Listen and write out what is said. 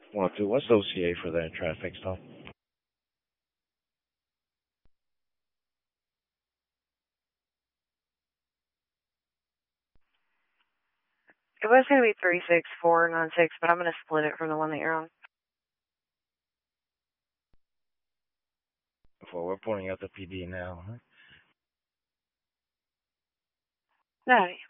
Well, to associate for that traffic stop. It was going to be 36496, but I'm going to split it from the one that you're on. Well, we're pointing out the PD now. Huh? No.